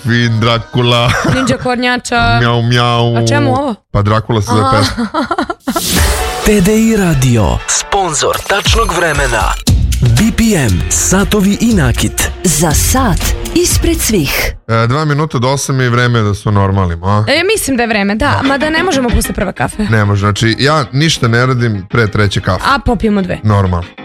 Fin Dracula. Ninja kornjača. Mjau, mjau. A čemu ovo? Pa Dracula se zove pesma. TDI Radio, sponzor tačnog vremena. BPM, satovi i nakit. Za sat ispred svih. 2 minuta do 8 je vreme da su normalimo, a? Mislim da je vreme, da, mada ne možemo posle prve kafe. Ne može, znači ja ništa ne radim pre treće kafe. A popijemo 2. Normalno.